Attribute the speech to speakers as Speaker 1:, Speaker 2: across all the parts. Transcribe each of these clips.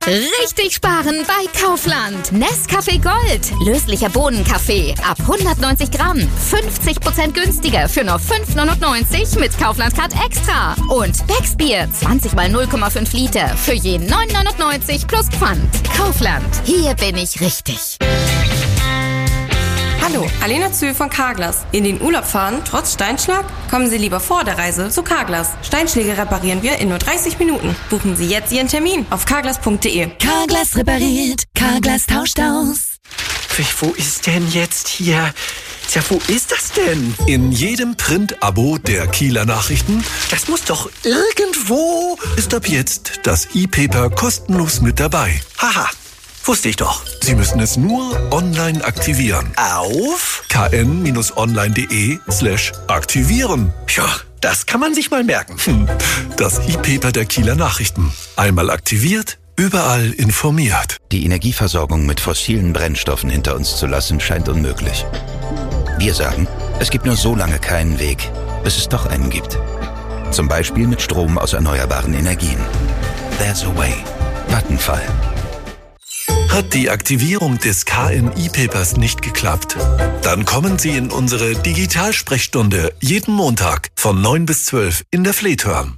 Speaker 1: Richtig sparen bei Kaufland. Nescafé Gold. Löslicher Bohnenkaffee. Ab 190 Gramm. 50% günstiger für nur 5,99 mit Kaufland Card Extra. Und Becks Bier. 20 mal 0,5 Liter. Für je 9,99 plus Pfand. Kaufland. Hier bin ich richtig.
Speaker 2: Hallo, Alena Zühl von Carglass. In den Urlaub fahren, trotz Steinschlag? Kommen Sie lieber vor der Reise zu Carglass. Steinschläge reparieren wir in nur 30 Minuten. Buchen Sie jetzt Ihren Termin auf carglass.de.
Speaker 3: Carglass repariert, Carglass tauscht aus.
Speaker 4: Wo ist denn jetzt hier? Ja, wo ist das denn?
Speaker 5: In jedem Print-Abo der Kieler Nachrichten.
Speaker 4: Das muss doch irgendwo...
Speaker 5: Ist ab jetzt das E-Paper kostenlos mit dabei.
Speaker 4: Haha, wusste ich doch.
Speaker 5: Sie müssen es nur online aktivieren.
Speaker 4: Auf
Speaker 5: kn-online.de/aktivieren.
Speaker 4: Ja, das kann man sich mal merken.
Speaker 5: Das E-Paper der Kieler Nachrichten. Einmal aktiviert, überall informiert.
Speaker 6: Die Energieversorgung mit fossilen Brennstoffen hinter uns zu lassen, scheint unmöglich. Wir sagen, es gibt nur so lange keinen Weg, bis es doch einen gibt. Zum Beispiel mit Strom aus erneuerbaren Energien. There's a way. Vattenfall.
Speaker 5: Hat die Aktivierung des KN-E-Papers nicht geklappt? Dann kommen Sie in unsere Digitalsprechstunde jeden Montag von 9 bis 12 in der Fleethörn.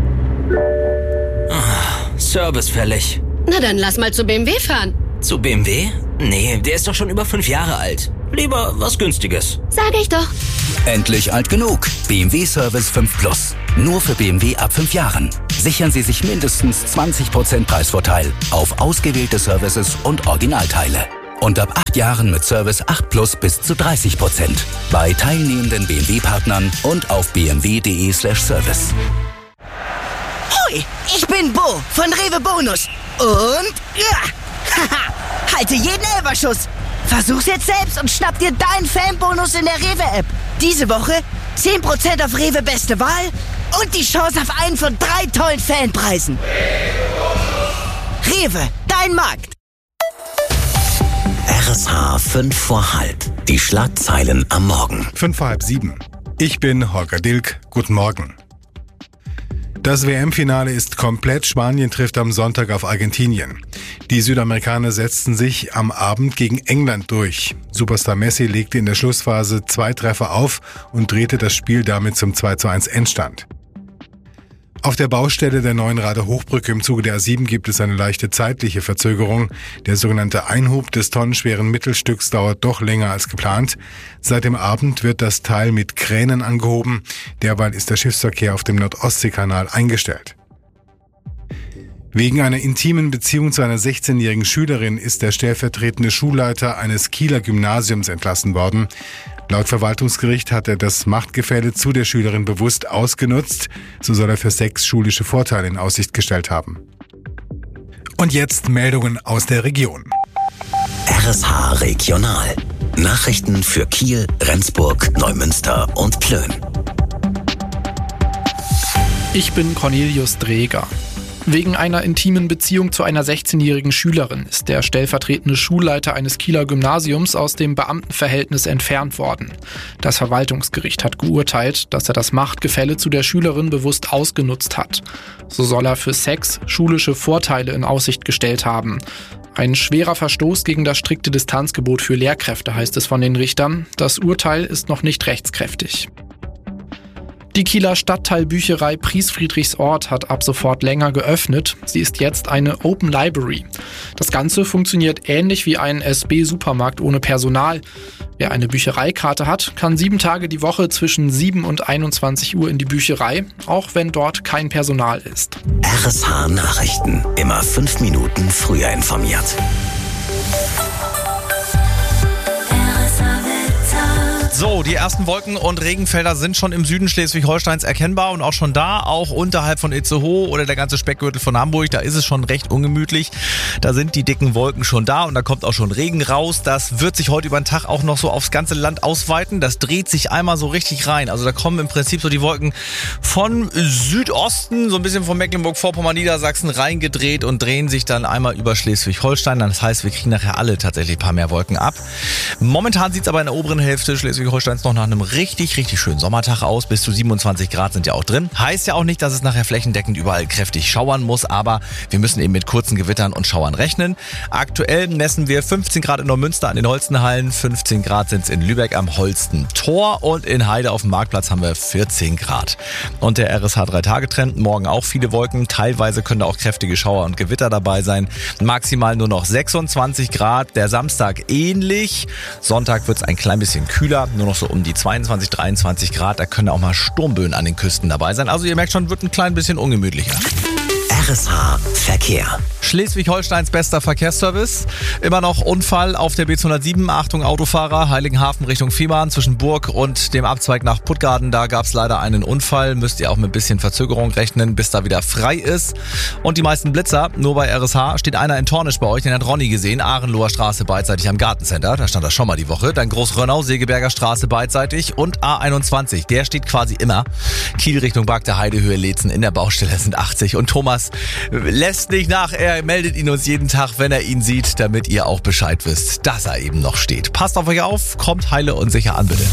Speaker 7: Service fällig.
Speaker 8: Na dann lass mal zu BMW fahren.
Speaker 7: Zu BMW? Nee, der ist doch schon über 5 Jahre alt. Lieber was Günstiges.
Speaker 8: Sag ich doch.
Speaker 9: Endlich alt genug. BMW Service 5 Plus. Nur für BMW ab 5 Jahren. Sichern Sie sich mindestens 20% Preisvorteil auf ausgewählte Services und Originalteile. Und ab 8 Jahren mit Service 8 Plus bis zu 30%. Bei teilnehmenden BMW-Partnern und auf bmw.de/service.
Speaker 3: Hoi, ich bin Bo von Rewe Bonus. Und halte jeden Elferschuss. Versuch's jetzt selbst und schnapp dir deinen Fanbonus in der Rewe-App. Diese Woche 10% auf Rewe Beste Wahl und die Chance auf einen von 3 tollen Fanpreisen. Rewe, dein Markt.
Speaker 10: RSH 5 vor halb. Die Schlagzeilen am Morgen.
Speaker 11: 5 vor halb 7. Ich bin Holger Dilk. Guten Morgen. Das WM-Finale ist komplett. Spanien trifft am Sonntag auf Argentinien. Die Südamerikaner setzten sich am Abend gegen England durch. Superstar Messi legte in der Schlussphase 2 Treffer auf und drehte das Spiel damit zum 2:1 Endstand. Auf der Baustelle der neuen Rader-Hochbrücke im Zuge der A7 gibt es eine leichte zeitliche Verzögerung. Der sogenannte Einhub des tonnenschweren Mittelstücks dauert doch länger als geplant. Seit dem Abend wird das Teil mit Kränen angehoben. Derweil ist der Schiffsverkehr auf dem Nordostseekanal eingestellt. Wegen einer intimen Beziehung zu einer 16-jährigen Schülerin ist der stellvertretende Schulleiter eines Kieler Gymnasiums entlassen worden. Laut Verwaltungsgericht hat er das Machtgefälle zu der Schülerin bewusst ausgenutzt. So soll er für 6 schulische Vorteile in Aussicht gestellt haben. Und jetzt Meldungen aus der Region.
Speaker 10: RSH Regional. Nachrichten für Kiel, Rendsburg, Neumünster und Plön.
Speaker 12: Ich bin Cornelius Dreger. Wegen einer intimen Beziehung zu einer 16-jährigen Schülerin ist der stellvertretende Schulleiter eines Kieler Gymnasiums aus dem Beamtenverhältnis entfernt worden. Das Verwaltungsgericht hat geurteilt, dass er das Machtgefälle zu der Schülerin bewusst ausgenutzt hat. So soll er für Sex schulische Vorteile in Aussicht gestellt haben. Ein schwerer Verstoß gegen das strikte Distanzgebot für Lehrkräfte, heißt es von den Richtern. Das Urteil ist noch nicht rechtskräftig. Die Kieler Stadtteilbücherei Priesfriedrichsort hat ab sofort länger geöffnet. Sie ist jetzt eine Open Library. Das Ganze funktioniert ähnlich wie ein SB-Supermarkt ohne Personal. Wer eine Büchereikarte hat, kann 7 Tage die Woche zwischen 7 und 21 Uhr in die Bücherei, auch wenn dort kein Personal ist.
Speaker 10: RSH Nachrichten. Immer 5 Minuten früher informiert.
Speaker 13: So, die ersten Wolken- und Regenfelder sind schon im Süden Schleswig-Holsteins erkennbar und auch schon da, auch unterhalb von Itzehoe oder der ganze Speckgürtel von Hamburg, da ist es schon recht ungemütlich. Da sind die dicken Wolken schon da und da kommt auch schon Regen raus. Das wird sich heute über den Tag auch noch so aufs ganze Land ausweiten. Das dreht sich einmal so richtig rein. Also da kommen im Prinzip so die Wolken von Südosten, so ein bisschen von Mecklenburg-Vorpommern, Niedersachsen reingedreht und drehen sich dann einmal über Schleswig-Holstein. Das heißt, wir kriegen nachher alle tatsächlich ein paar mehr Wolken ab. Momentan sieht es aber in der oberen Hälfte Schleswig-Holstein Schleswig-Holstein noch nach einem richtig, richtig schönen Sommertag aus. Bis zu 27 Grad sind ja auch drin. Heißt ja auch nicht, dass es nachher flächendeckend überall kräftig schauern muss, aber wir müssen eben mit kurzen Gewittern und Schauern rechnen. Aktuell messen wir 15 Grad in Neumünster an den Holstenhallen, 15 Grad sind es in Lübeck am Holstentor und in Heide auf dem Marktplatz haben wir 14 Grad. Und der RSH 3-Tage-Trend, morgen auch viele Wolken, teilweise können da auch kräftige Schauer und Gewitter dabei sein. Maximal nur noch 26 Grad, der Samstag ähnlich. Sonntag wird es ein klein bisschen kühler, nur noch so um die 22, 23 Grad. Da können auch mal Sturmböen an den Küsten dabei sein. Also ihr merkt schon, wird ein klein bisschen ungemütlicher.
Speaker 10: RSH Verkehr.
Speaker 13: Schleswig-Holsteins bester Verkehrsservice. Immer noch Unfall auf der B207. Achtung Autofahrer, Heiligenhafen Richtung Fehmarn zwischen Burg und dem Abzweig nach Puttgarden. Da gab es leider einen Unfall. Müsst ihr auch mit ein bisschen Verzögerung rechnen, bis da wieder frei ist. Und die meisten Blitzer, nur bei RSH, steht einer in Tornisch bei euch. Den hat Ronny gesehen. Ahrenloher Straße beidseitig am Gartencenter. Da stand er schon mal die Woche. Dann Großrönnau, Segeberger Straße beidseitig. Und A21, der steht quasi immer. Kiel Richtung Bagde, Heidehöhe, Leetzen in der Baustelle sind 80. Und Thomas lässt nicht nach. Er meldet ihn uns jeden Tag, wenn er ihn sieht, damit ihr auch Bescheid wisst, dass er eben noch steht. Passt auf euch auf, kommt heile und sicher an, bitte.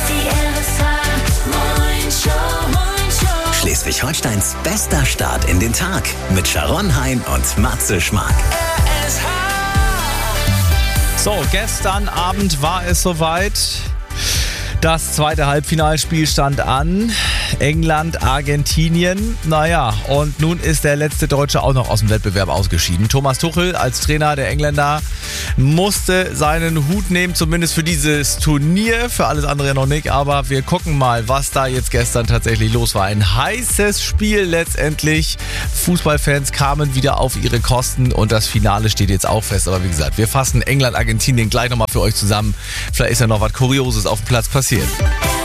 Speaker 10: Schleswig-Holsteins bester Start in den Tag mit Sharon Hein und Matze Schmark.
Speaker 13: So, gestern Abend war es soweit. Das zweite Halbfinalspiel stand an. England, Argentinien. Naja, und nun ist der letzte Deutsche auch noch aus dem Wettbewerb ausgeschieden. Thomas Tuchel als Trainer der Engländer musste seinen Hut nehmen, zumindest für dieses Turnier. Für alles andere noch nicht, aber wir gucken mal, was da jetzt gestern tatsächlich los war. Ein heißes Spiel letztendlich. Fußballfans kamen wieder auf ihre Kosten und das Finale steht jetzt auch fest. Aber wie gesagt, wir fassen England, Argentinien gleich nochmal für euch zusammen. Vielleicht ist ja noch was Kurioses auf dem Platz passiert.